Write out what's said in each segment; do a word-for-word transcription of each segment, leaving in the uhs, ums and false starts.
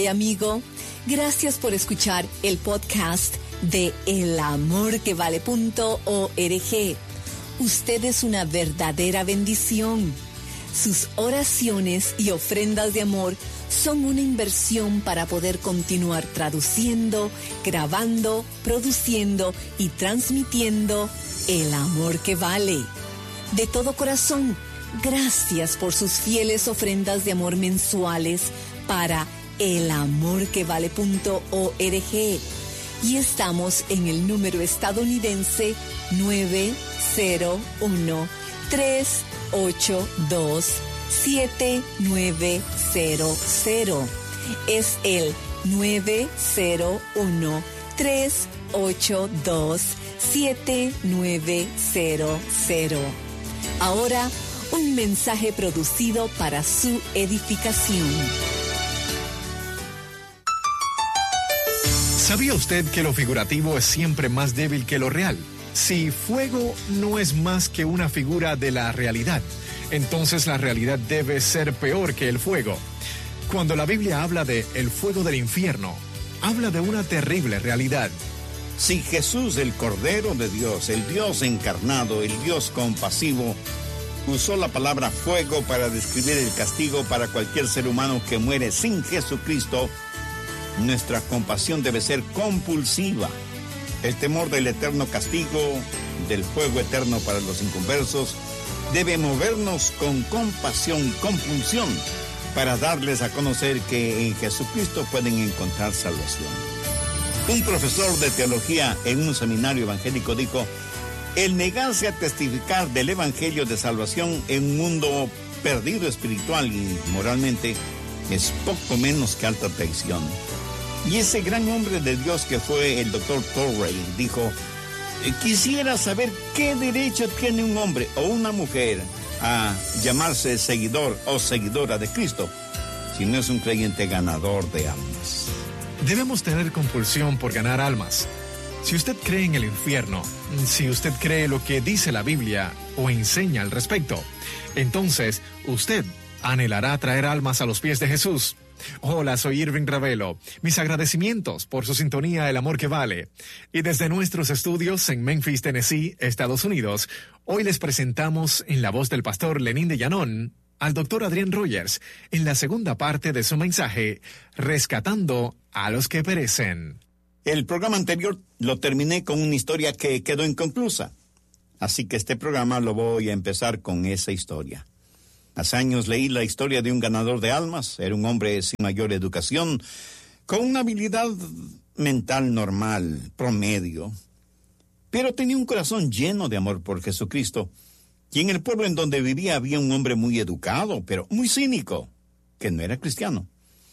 Amigo, gracias por escuchar el podcast de el amor que vale punto org. Usted es una verdadera bendición. Sus oraciones y ofrendas de amor son una inversión para poder continuar traduciendo, grabando, produciendo y transmitiendo el amor que vale. De todo corazón, gracias por sus fieles ofrendas de amor mensuales para el amor que vale punto org. Y estamos en el número estadounidense nueve cero uno, tres ocho dos, siete nueve cero cero. Es el nueve cero uno, tres ocho dos, siete nueve cero cero. Ahora, un mensaje producido para su edificación. ¿Sabía usted que lo figurativo es siempre más débil que lo real? Si fuego no es más que una figura de la realidad, entonces la realidad debe ser peor que el fuego. Cuando la Biblia habla de el fuego del infierno, habla de una terrible realidad. Si Jesús, el Cordero de Dios, el Dios encarnado, el Dios compasivo, usó la palabra fuego para describir el castigo para cualquier ser humano que muere sin Jesucristo, nuestra compasión debe ser compulsiva. El temor del eterno castigo, del fuego eterno para los inconversos, debe movernos con compasión y compulsión para darles a conocer que en Jesucristo pueden encontrar salvación. Un profesor de teología en un seminario evangélico dijo: el negarse a testificar del evangelio de salvación en un mundo perdido espiritual y moralmente es poco menos que alta traición. Y ese gran hombre de Dios que fue el doctor Torrey dijo: quisiera saber qué derecho tiene un hombre o una mujer a llamarse seguidor o seguidora de Cristo si no es un creyente ganador de almas. Debemos tener compulsión por ganar almas. Si usted cree en el infierno, si usted cree lo que dice la Biblia o enseña al respecto, entonces usted anhelará traer almas a los pies de Jesús. Hola, soy Irving Ravelo. Mis agradecimientos por su sintonía El Amor que Vale. Y desde nuestros estudios en Memphis, Tennessee, Estados Unidos, hoy les presentamos en la voz del pastor Lenín de Llanón al doctor Adrián Rogers en la segunda parte de su mensaje, Rescatando a los que perecen. El programa anterior lo terminé con una historia que quedó inconclusa. Así que este programa lo voy a empezar con esa historia. Hace años leí la historia de un ganador de almas. Era un hombre sin mayor educación, con una habilidad mental normal, promedio. Pero tenía un corazón lleno de amor por Jesucristo. Y en el pueblo en donde vivía había un hombre muy educado, pero muy cínico, que no era cristiano.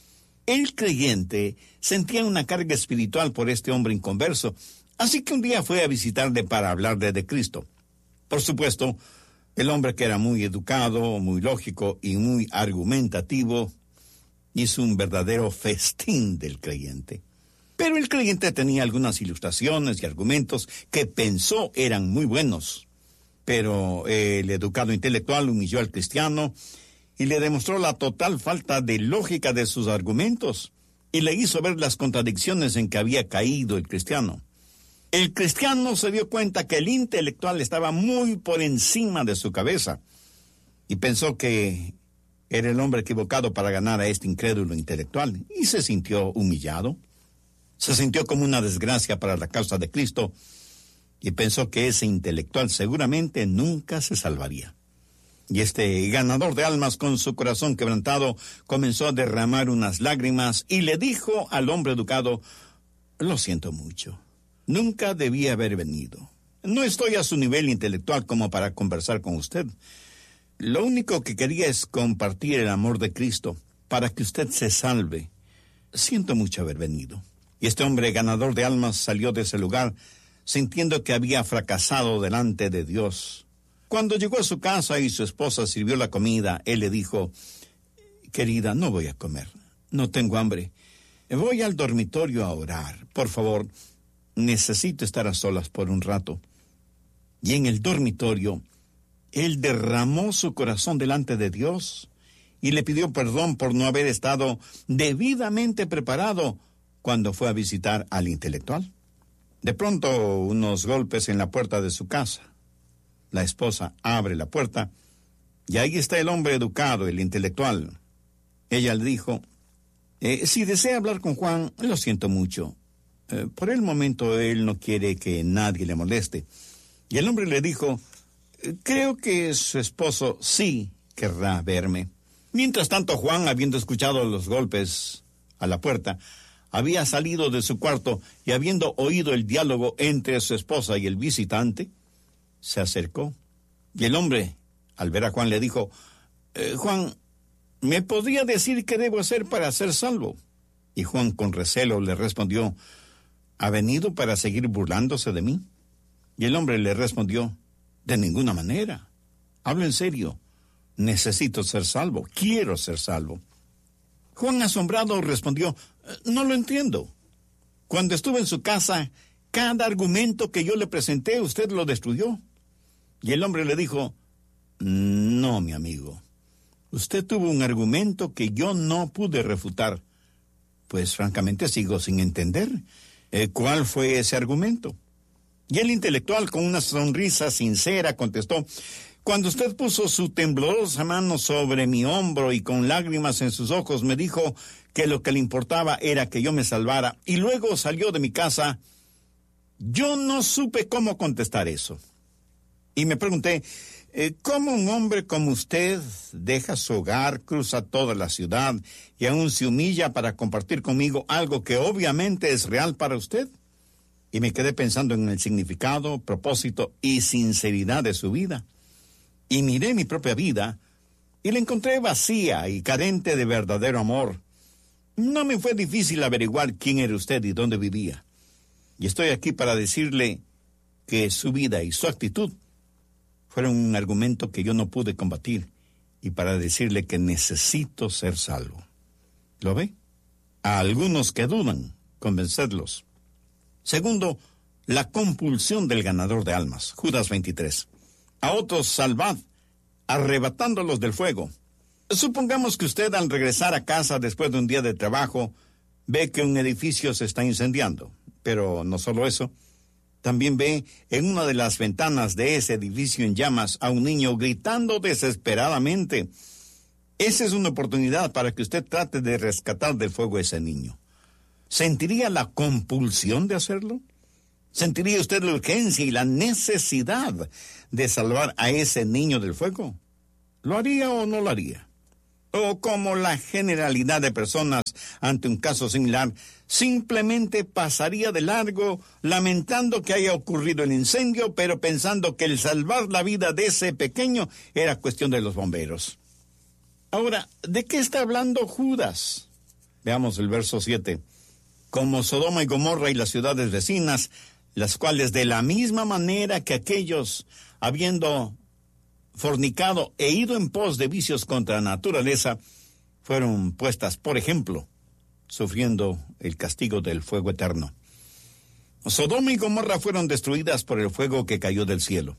El creyente sentía una carga espiritual por este hombre inconverso, así que un día fue a visitarle para hablarle de Cristo. Por supuesto, el hombre, que era muy educado, muy lógico y muy argumentativo, hizo un verdadero festín del creyente. Pero el creyente tenía algunas ilustraciones y argumentos que pensó eran muy buenos. Pero el educado intelectual humilló al cristiano y le demostró la total falta de lógica de sus argumentos y le hizo ver las contradicciones en que había caído el cristiano. El cristiano se dio cuenta que el intelectual estaba muy por encima de su cabeza y pensó que era el hombre equivocado para ganar a este incrédulo intelectual y se sintió humillado. Se sintió como una desgracia para la causa de Cristo y pensó que ese intelectual seguramente nunca se salvaría. Y este ganador de almas, con su corazón quebrantado, comenzó a derramar unas lágrimas y le dijo al hombre educado: lo siento mucho. Nunca debía haber venido. No estoy a su nivel intelectual como para conversar con usted. Lo único que quería es compartir el amor de Cristo para que usted se salve. Siento mucho haber venido. Y este hombre ganador de almas salió de ese lugar sintiendo que había fracasado delante de Dios. Cuando llegó a su casa y su esposa sirvió la comida, él le dijo: querida, no voy a comer. No tengo hambre. Voy al dormitorio a orar. Por favor, necesito estar a solas por un rato. Y en el dormitorio, él derramó su corazón delante de Dios y le pidió perdón por no haber estado debidamente preparado cuando fue a visitar al intelectual. De pronto, unos golpes en la puerta de su casa. La esposa abre la puerta y ahí está el hombre educado, el intelectual. Ella le dijo, eh, si desea hablar con Juan, lo siento mucho. Eh, por el momento él no quiere que nadie le moleste. Y el hombre le dijo, creo que su esposo sí querrá verme. Mientras tanto, Juan, habiendo escuchado los golpes a la puerta, había salido de su cuarto y habiendo oído el diálogo entre su esposa y el visitante, se acercó. Y el hombre, al ver a Juan, le dijo, eh, Juan, ¿me podría decir qué debo hacer para ser salvo? Y Juan, con recelo, le respondió, ¿ha venido para seguir burlándose de mí? Y el hombre le respondió, de ninguna manera. Hablo en serio. Necesito ser salvo. Quiero ser salvo. Juan, asombrado, respondió, no lo entiendo. Cuando estuve en su casa, cada argumento que yo le presenté, usted lo destruyó. Y el hombre le dijo, no, mi amigo. Usted tuvo un argumento que yo no pude refutar. Pues francamente sigo sin entender. Eh, ¿Cuál fue ese argumento? Y el intelectual, con una sonrisa sincera, contestó, cuando usted puso su temblorosa mano sobre mi hombro y con lágrimas en sus ojos me dijo que lo que le importaba era que yo me salvara y luego salió de mi casa, yo no supe cómo contestar eso. Y me pregunté, eh, ¿cómo un hombre como usted deja su hogar, cruza toda la ciudad y aún se humilla para compartir conmigo algo que obviamente es real para usted? Y me quedé pensando en el significado, propósito y sinceridad de su vida. Y miré mi propia vida y la encontré vacía y carente de verdadero amor. No me fue difícil averiguar quién era usted y dónde vivía. Y estoy aquí para decirle que su vida y su actitud fueron un argumento que yo no pude combatir y para decirle que necesito ser salvo. ¿Lo ve? A algunos que dudan, convencerlos. Segundo, la compulsión del ganador de almas, Judas veintitrés. A otros salvad, arrebatándolos del fuego. Supongamos que usted al regresar a casa después de un día de trabajo, ve que un edificio se está incendiando. Pero no solo eso, también ve en una de las ventanas de ese edificio en llamas a un niño gritando desesperadamente. Esa es una oportunidad para que usted trate de rescatar del fuego a ese niño. ¿Sentiría la compulsión de hacerlo? ¿Sentiría usted la urgencia y la necesidad de salvar a ese niño del fuego? ¿Lo haría o no lo haría? O como la generalidad de personas ante un caso similar, simplemente pasaría de largo lamentando que haya ocurrido el incendio, pero pensando que el salvar la vida de ese pequeño era cuestión de los bomberos. Ahora, ¿de qué está hablando Judas? Veamos el verso siete. Como Sodoma y Gomorra y las ciudades vecinas, las cuales de la misma manera que aquellos, habiendo fornicado e ido en pos de vicios contra la naturaleza, fueron puestas, por ejemplo, sufriendo el castigo del fuego eterno. Sodoma y Gomorra fueron destruidas por el fuego que cayó del cielo.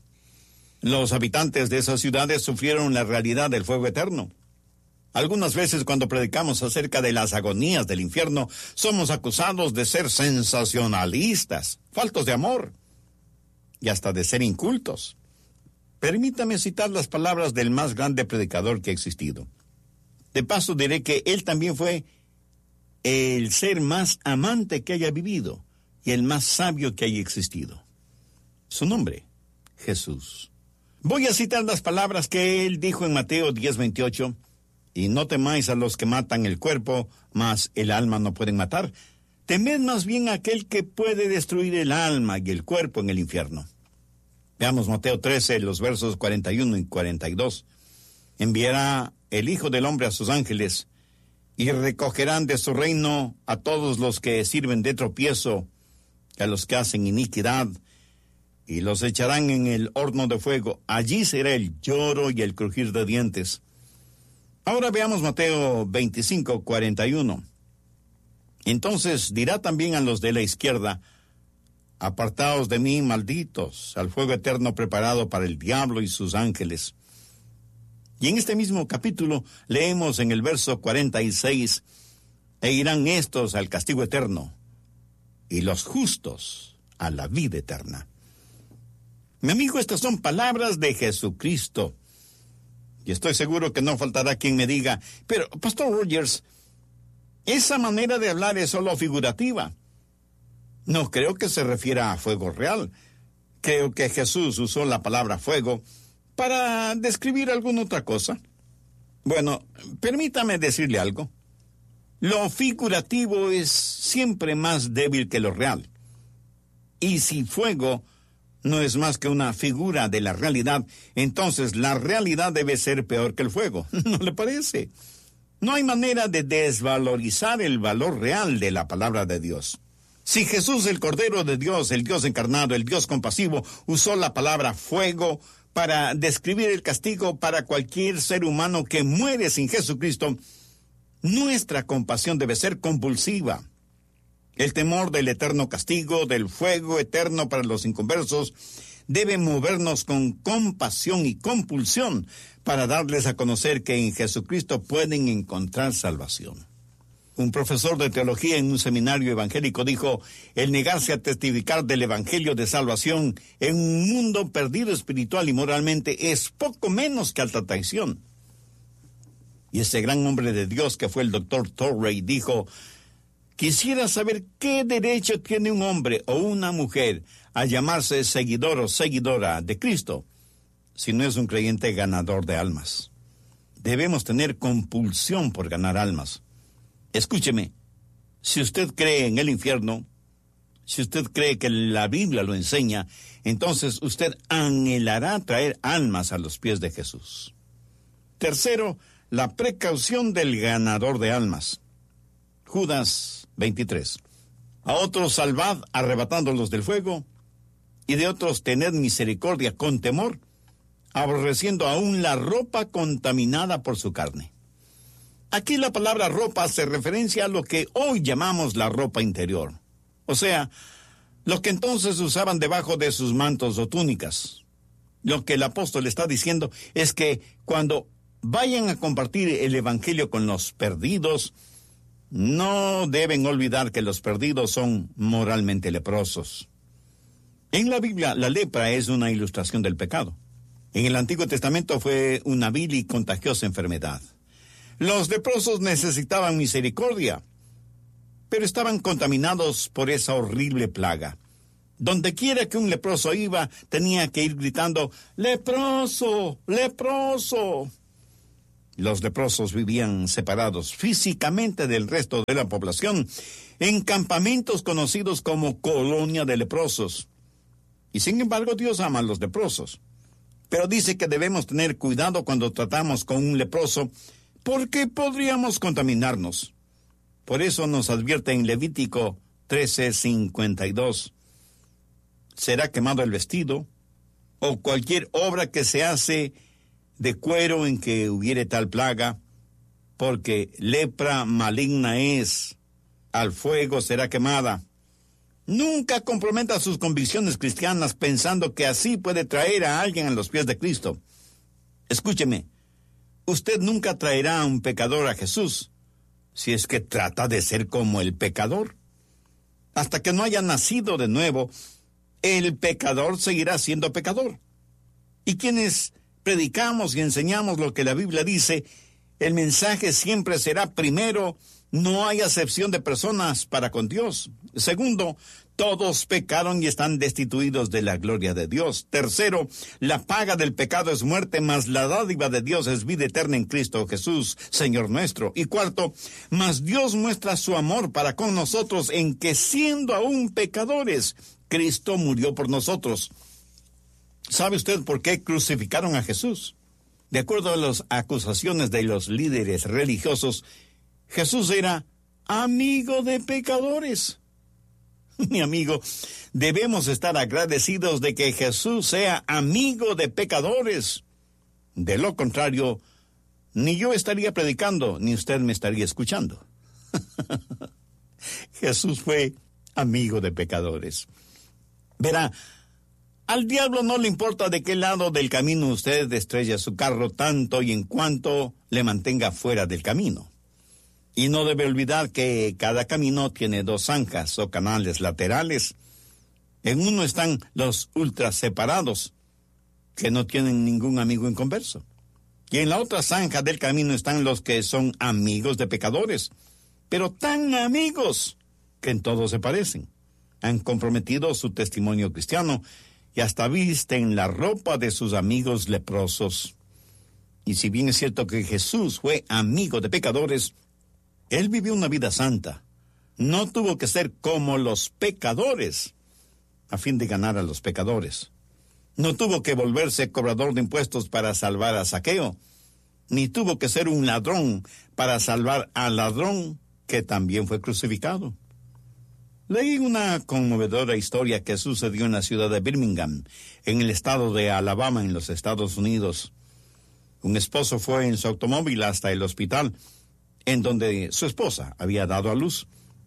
Los habitantes de esas ciudades sufrieron la realidad del fuego eterno. Algunas veces cuando predicamos acerca de las agonías del infierno, somos acusados de ser sensacionalistas, faltos de amor y hasta de ser incultos. Permítame citar las palabras del más grande predicador que ha existido. De paso diré que él también fue el ser más amante que haya vivido y el más sabio que haya existido. Su nombre, Jesús. Voy a citar las palabras que él dijo en Mateo diez veintiocho. Y no temáis a los que matan el cuerpo, mas el alma no pueden matar. Temed más bien a aquel que puede destruir el alma y el cuerpo en el infierno. Veamos Mateo trece, los versos cuarenta y uno y cuarenta y dos. Enviará el Hijo del Hombre a sus ángeles, y recogerán de su reino a todos los que sirven de tropiezo, y a los que hacen iniquidad, y los echarán en el horno de fuego. Allí será el lloro y el crujir de dientes. Ahora veamos Mateo veinticinco, cuarenta y uno. Entonces dirá también a los de la izquierda, apartaos de mí, malditos, al fuego eterno preparado para el diablo y sus ángeles. Y en este mismo capítulo leemos en el verso cuarenta y seis, e irán estos al castigo eterno, y los justos a la vida eterna. Mi amigo, estas son palabras de Jesucristo. Y estoy seguro que no faltará quien me diga, pero, Pastor Rogers, esa manera de hablar es solo figurativa. No creo que se refiera a fuego real. Creo que Jesús usó la palabra fuego para describir alguna otra cosa. Bueno, permítame decirle algo. Lo figurativo es siempre más débil que lo real. Y si fuego no es más que una figura de la realidad, entonces la realidad debe ser peor que el fuego. ¿No le parece? No hay manera de desvalorizar el valor real de la palabra de Dios. Si Jesús, el Cordero de Dios, el Dios encarnado, el Dios compasivo, usó la palabra fuego para describir el castigo para cualquier ser humano que muere sin Jesucristo, nuestra compasión debe ser compulsiva. El temor del eterno castigo, del fuego eterno para los inconversos, debe movernos con compasión y compulsión para darles a conocer que en Jesucristo pueden encontrar salvación. Un profesor de teología en un seminario evangélico dijo, el negarse a testificar del evangelio de salvación en un mundo perdido espiritual y moralmente es poco menos que alta traición. Y ese gran hombre de Dios que fue el doctor Torrey dijo, quisiera saber qué derecho tiene un hombre o una mujer a llamarse seguidor o seguidora de Cristo si no es un creyente ganador de almas. Debemos tener compulsión por ganar almas. Escúcheme, si usted cree en el infierno, si usted cree que la Biblia lo enseña, entonces usted anhelará traer almas a los pies de Jesús. Tercero, la precaución del ganador de almas. Judas veintitrés. A otros salvad arrebatándolos del fuego, y de otros tened misericordia con temor, aborreciendo aún la ropa contaminada por su carne. Aquí la palabra ropa hace referencia a lo que hoy llamamos la ropa interior. O sea, lo que entonces usaban debajo de sus mantos o túnicas. Lo que el apóstol está diciendo es que cuando vayan a compartir el evangelio con los perdidos, no deben olvidar que los perdidos son moralmente leprosos. En la Biblia, la lepra es una ilustración del pecado. En el Antiguo Testamento fue una vil y contagiosa enfermedad. Los leprosos necesitaban misericordia, pero estaban contaminados por esa horrible plaga. Donde quiera que un leproso iba, tenía que ir gritando, ¡leproso! ¡Leproso! Los leprosos vivían separados físicamente del resto de la población en campamentos conocidos como colonia de leprosos. Y sin embargo, Dios ama a los leprosos. Pero dice que debemos tener cuidado cuando tratamos con un leproso, porque podríamos contaminarnos. Por eso nos advierte en Levítico trece cincuenta y dos. Será quemado el vestido, o cualquier obra que se hace de cuero en que hubiere tal plaga, porque lepra maligna es, al fuego será quemada. Nunca comprometa sus convicciones cristianas pensando que así puede traer a alguien a los pies de Cristo. Escúcheme, usted nunca traerá a un pecador a Jesús si es que trata de ser como el pecador. Hasta que no haya nacido de nuevo, el pecador seguirá siendo pecador. Y quienes predicamos y enseñamos lo que la Biblia dice, el mensaje siempre será primero, no hay acepción de personas para con Dios. Segundo, todos pecaron y están destituidos de la gloria de Dios. Tercero, la paga del pecado es muerte, mas la dádiva de Dios es vida eterna en Cristo Jesús, Señor nuestro. Y cuarto, mas Dios muestra su amor para con nosotros en que siendo aún pecadores, Cristo murió por nosotros. ¿Sabe usted por qué crucificaron a Jesús? De acuerdo a las acusaciones de los líderes religiosos, Jesús era amigo de pecadores. Mi amigo, debemos estar agradecidos de que Jesús sea amigo de pecadores. De lo contrario, ni yo estaría predicando, ni usted me estaría escuchando. Jesús fue amigo de pecadores. Verá, Al diablo no le importa de qué lado del camino usted estrella su carro, tanto y en cuanto le mantenga fuera del camino. Y no debe olvidar que cada camino tiene dos zanjas o canales laterales. En uno están los ultras separados, que no tienen ningún amigo en converso. Y en la otra zanja del camino están los que son amigos de pecadores, pero tan amigos que en todo se parecen. Han comprometido su testimonio cristiano y hasta visten la ropa de sus amigos leprosos. Y si bien es cierto que Jesús fue amigo de pecadores, Él vivió una vida santa. No tuvo que ser como los pecadores a fin de ganar a los pecadores. No tuvo que volverse cobrador de impuestos para salvar a Zaqueo, ni tuvo que ser un ladrón para salvar al ladrón que también fue crucificado. Leí una conmovedora historia que sucedió en la ciudad de Birmingham, en el estado de Alabama, en los Estados Unidos. Un esposo fue en su automóvil hasta el hospital, en donde su esposa había dado a luz.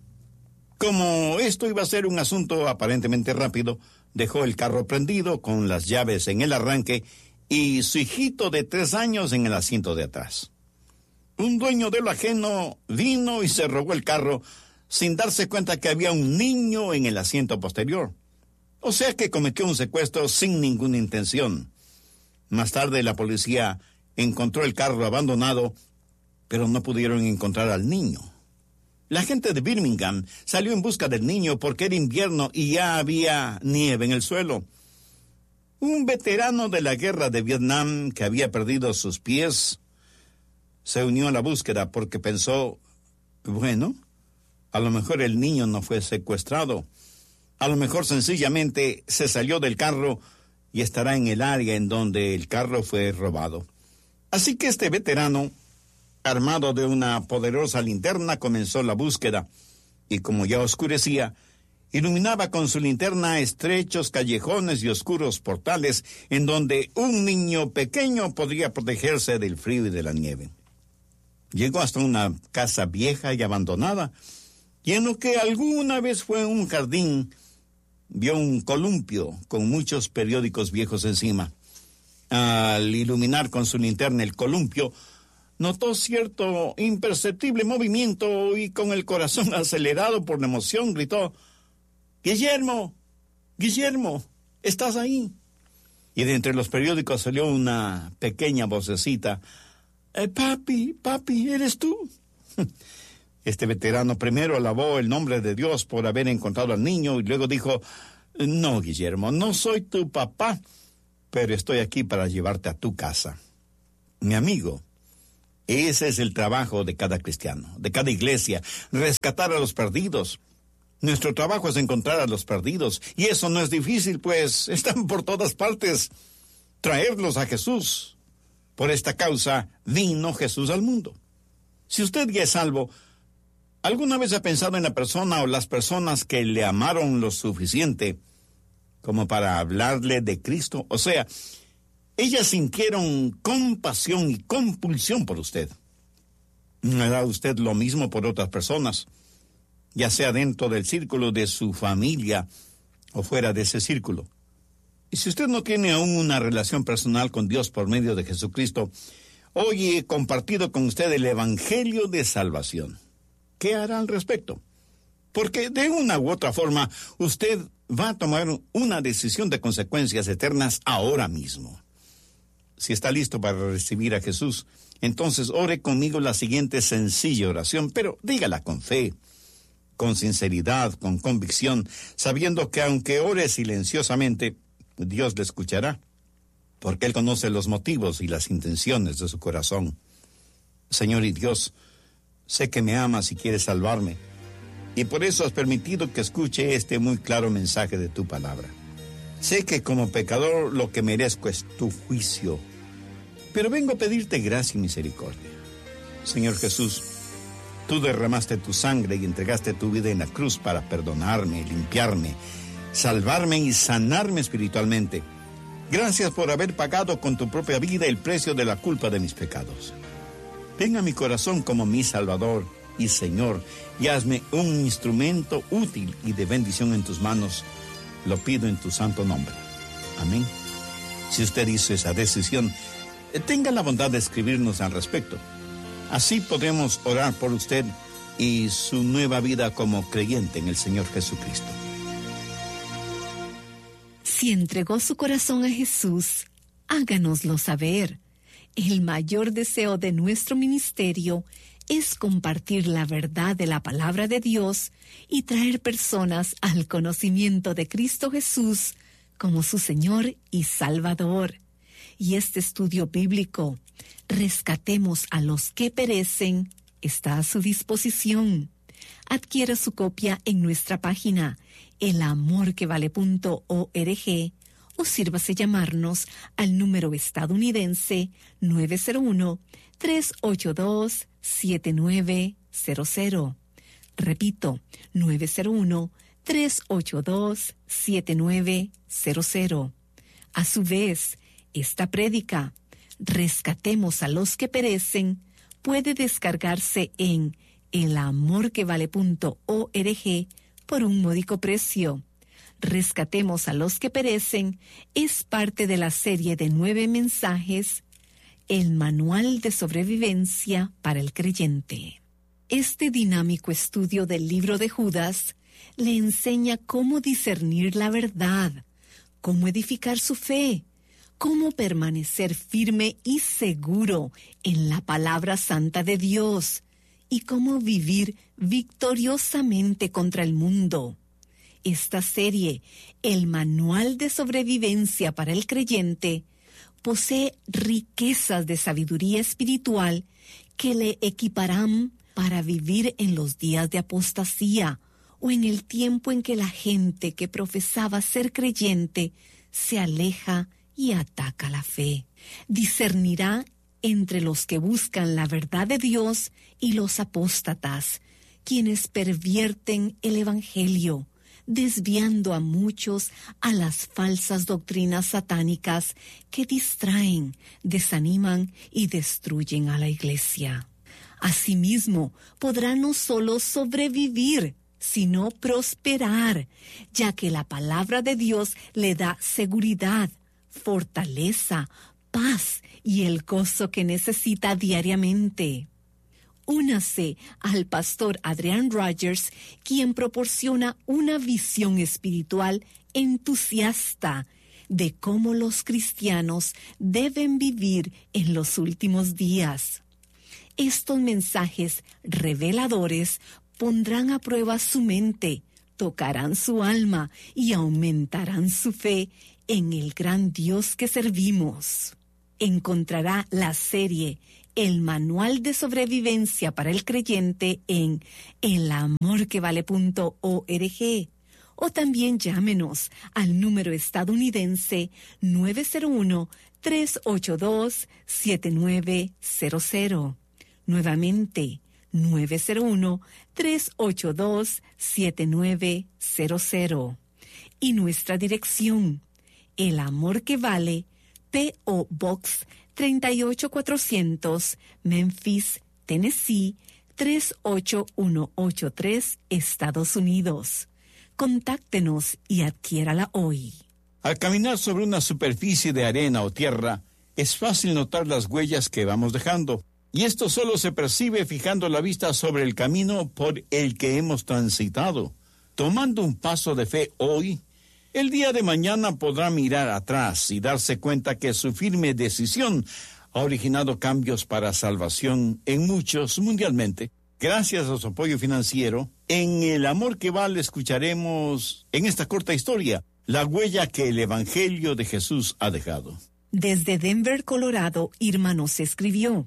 Como esto iba a ser un asunto aparentemente rápido, dejó el carro prendido con las llaves en el arranque y su hijito de tres años en el asiento de atrás. Un dueño de lo ajeno vino y se robó el carro sin darse cuenta que había un niño en el asiento posterior. O sea que cometió un secuestro sin ninguna intención. Más tarde la policía encontró el carro abandonado, pero no pudieron encontrar al niño. La gente de Birmingham salió en busca del niño porque era invierno y ya había nieve en el suelo. Un veterano de la guerra de Vietnam que había perdido sus pies se unió a la búsqueda porque pensó, bueno, a lo mejor el niño no fue secuestrado. A lo mejor sencillamente se salió del carro y estará en el área en donde el carro fue robado. Así que este veterano, armado de una poderosa linterna, comenzó la búsqueda, y como ya oscurecía, iluminaba con su linterna estrechos callejones y oscuros portales en donde un niño pequeño podría protegerse del frío y de la nieve. Llegó hasta una casa vieja y abandonada, y en lo que alguna vez fue un jardín, vio un columpio con muchos periódicos viejos encima. Al iluminar con su linterna el columpio, notó cierto imperceptible movimiento y con el corazón acelerado por la emoción gritó, «Guillermo, Guillermo, ¿estás ahí?» Y de entre los periódicos salió una pequeña vocecita, eh, «Papi, papi, ¿eres tú?» Este veterano primero alabó el nombre de Dios por haber encontrado al niño y luego dijo, «No, Guillermo, no soy tu papá, pero estoy aquí para llevarte a tu casa». Mi amigo, ese es el trabajo de cada cristiano, de cada iglesia, rescatar a los perdidos. Nuestro trabajo es encontrar a los perdidos, y eso no es difícil, pues están por todas partes. Traerlos a Jesús. Por esta causa vino Jesús al mundo. Si usted ya es salvo, ¿alguna vez ha pensado en la persona o las personas que le amaron lo suficiente como para hablarle de Cristo? O sea, ellas sintieron compasión y compulsión por usted. ¿No hará usted lo mismo por otras personas, ya sea dentro del círculo de su familia o fuera de ese círculo? Y si usted no tiene aún una relación personal con Dios por medio de Jesucristo, hoy he compartido con usted el Evangelio de Salvación. ¿Qué hará al respecto? Porque de una u otra forma, usted va a tomar una decisión de consecuencias eternas ahora mismo. Si está listo para recibir a Jesús, entonces ore conmigo la siguiente sencilla oración, pero dígala con fe, con sinceridad, con convicción, sabiendo que aunque ore silenciosamente, Dios le escuchará, porque Él conoce los motivos y las intenciones de su corazón. Señor y Dios, sé que me amas y quieres salvarme, y por eso has permitido que escuche este muy claro mensaje de tu palabra. Sé que como pecador lo que merezco es tu juicio, pero vengo a pedirte gracia y misericordia. Señor Jesús, tú derramaste tu sangre y entregaste tu vida en la cruz para perdonarme, limpiarme, salvarme y sanarme espiritualmente. Gracias por haber pagado con tu propia vida el precio de la culpa de mis pecados. Ven a mi corazón como mi Salvador y Señor, y hazme un instrumento útil y de bendición en tus manos. Lo pido en tu santo nombre. Amén. Si usted hizo esa decisión, tenga la bondad de escribirnos al respecto. Así podemos orar por usted y su nueva vida como creyente en el Señor Jesucristo. Si entregó su corazón a Jesús, háganoslo saber. El mayor deseo de nuestro ministerio es compartir la verdad de la palabra de Dios y traer personas al conocimiento de Cristo Jesús como su Señor y Salvador. Y este estudio bíblico, Rescatemos a los que perecen, está a su disposición. Adquiera su copia en nuestra página el amor que vale punto org o sírvase llamarnos al número estadounidense nueve cero uno, tres ocho dos, siete nueve cero cero. Repito, nueve cero uno, tres ocho dos, siete nueve cero cero. A su vez, esta prédica, Rescatemos a los que perecen, puede descargarse en el amor que vale punto org por un módico precio. Rescatemos a los que perecen es parte de la serie de nueve mensajes, el Manual de Sobrevivencia para el Creyente. Este dinámico estudio del libro de Judas le enseña cómo discernir la verdad, cómo edificar su fe, cómo permanecer firme y seguro en la palabra santa de Dios y cómo vivir victoriosamente contra el mundo. Esta serie, el Manual de Sobrevivencia para el Creyente, posee riquezas de sabiduría espiritual que le equiparán para vivir en los días de apostasía o en el tiempo en que la gente que profesaba ser creyente se aleja y ataca la fe. Discernirá entre los que buscan la verdad de Dios y los apóstatas, quienes pervierten el Evangelio, desviando a muchos a las falsas doctrinas satánicas que distraen, desaniman y destruyen a la iglesia. Asimismo, podrá no solo sobrevivir, sino prosperar, ya que la palabra de Dios le da seguridad, fortaleza, paz y el gozo que necesita diariamente. Únase al pastor Adrian Rogers, quien proporciona una visión espiritual entusiasta de cómo los cristianos deben vivir en los últimos días. Estos mensajes reveladores pondrán a prueba su mente, tocarán su alma y aumentarán su fe en el gran Dios que servimos. Encontrará la serie El Manual de Sobrevivencia para el Creyente en el amor que vale punto org o también llámenos al número estadounidense nueve cero uno, tres ocho dos, siete nueve cero cero. Nuevamente, nueve cero uno, tres ocho dos, siete nueve cero cero. Y nuestra dirección, El Amor que Vale, P O Box treinta y ocho cuatrocientos, Memphis, Tennessee, tres ocho uno ocho tres, Estados Unidos. Contáctenos y adquiérala hoy. Al caminar sobre una superficie de arena o tierra, es fácil notar las huellas que vamos dejando, y esto solo se percibe fijando la vista sobre el camino por el que hemos transitado. Tomando un paso de fe hoy, el día de mañana podrá mirar atrás y darse cuenta que su firme decisión ha originado cambios para salvación en muchos mundialmente. Gracias a su apoyo financiero, en El Amor que Vale escucharemos en esta corta historia la huella que el Evangelio de Jesús ha dejado. Desde Denver, Colorado, Irma nos escribió: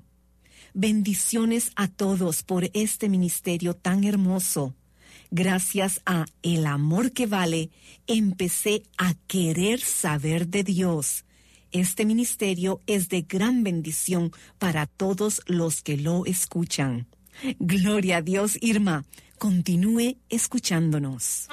bendiciones a todos por este ministerio tan hermoso. Gracias a El Amor que Vale, empecé a querer saber de Dios. Este ministerio es de gran bendición para todos los que lo escuchan. Gloria a Dios, Irma. Continúe escuchándonos.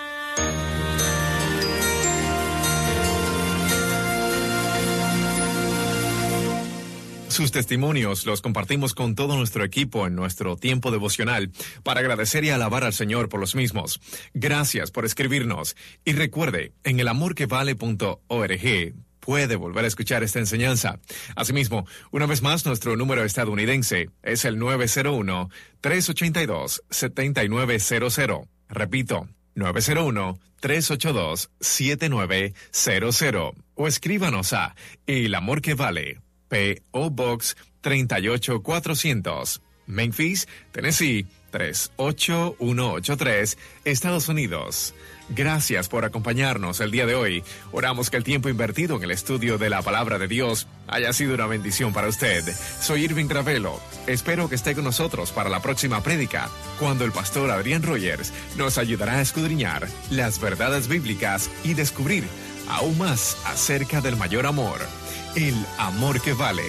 Sus testimonios los compartimos con todo nuestro equipo en nuestro tiempo devocional para agradecer y alabar al Señor por los mismos. Gracias por escribirnos. Y recuerde, en el amor que vale punto org puede volver a escuchar esta enseñanza. Asimismo, una vez más, nuestro número estadounidense es el nueve cero uno, tres ocho dos, siete nueve cero cero. Repito, nueve cero uno, tres ocho dos, siete nueve cero cero. O escríbanos a El Amor que Vale, P O Box treinta y ocho cuatrocientos, Memphis, Tennessee tres ocho uno ocho tres, Estados Unidos. Gracias por acompañarnos el día de hoy. Oramos que el tiempo invertido en el estudio de la palabra de Dios haya sido una bendición para usted. Soy Irving Ravelo. Espero que esté con nosotros para la próxima prédica, cuando el pastor Adrián Rogers nos ayudará a escudriñar las verdades bíblicas y descubrir aún más acerca del mayor amor, el amor que vale.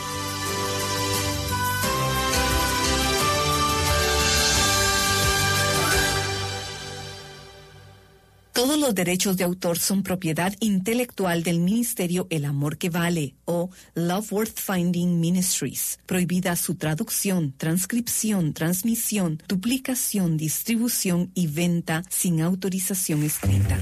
Todos los derechos de autor son propiedad intelectual del Ministerio El Amor que Vale o Love Worth Finding Ministries. Prohibida su traducción, transcripción, transmisión, duplicación, distribución y venta sin autorización escrita.